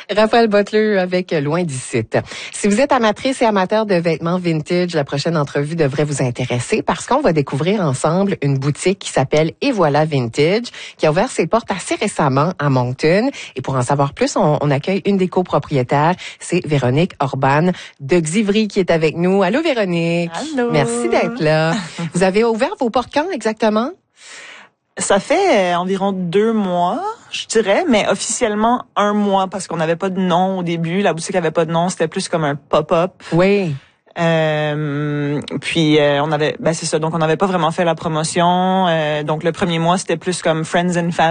Raphaël Butler avec Loin d'ici. Si vous êtes amatrice et amateur de vêtements vintage, la prochaine entrevue devrait vous intéresser parce qu'on va découvrir ensemble une boutique qui s'appelle Et voilà Vintage, qui a ouvert ses portes assez récemment à Moncton. Et pour en savoir plus, on accueille une des copropriétaires, c'est Véronique Orban de Xivry qui est avec nous. Allô Véronique. Allô. Merci d'être là. Vous avez ouvert vos portes quand exactement? Ça fait environ 2 mois, je dirais, mais officiellement 1 mois parce qu'on n'avait pas de nom au début. La boutique avait pas de nom, c'était plus comme un pop-up. Oui. Puis on avait, c'est ça. Donc on n'avait pas vraiment fait la promotion. Donc le premier mois c'était plus comme friends and family.